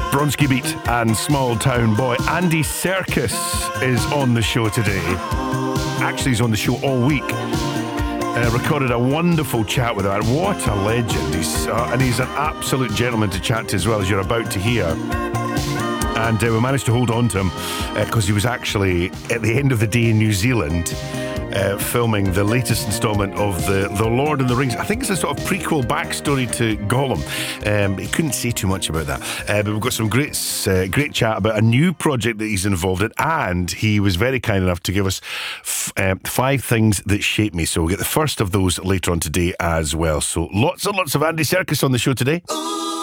Bronski Beat and Small Town Boy. Andy Serkis is on the show today. Actually, he's on the show all week. Recorded a wonderful chat with her. What a legend. He's an absolute gentleman to chat to, as well, as you're about to hear. And we managed to hold on to him because he was actually at the end of the day in New Zealand filming the latest installment of the Lord of the Rings. I think it's a sort of prequel backstory to Gollum. He couldn't say too much about that. But we've got some great chat about a new project that he's involved in, and he was very kind enough to give us 5 things that shape me. So we'll get the first of those later on today as well. So lots and lots of Andy Serkis on the show today. Ooh.